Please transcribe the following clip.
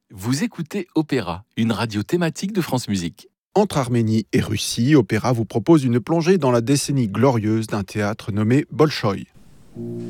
Vous écoutez Opéra, une radio thématique de France Musique. Entre Arménie et Russie, Opéra vous propose une plongée dans la décennie glorieuse d'un théâtre nommé Bolchoï.